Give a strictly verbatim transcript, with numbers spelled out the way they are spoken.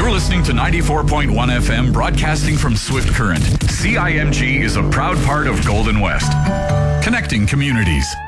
You're listening to ninety-four point one F M, broadcasting from Swift Current. C I M G is a proud part of Golden West, connecting communities.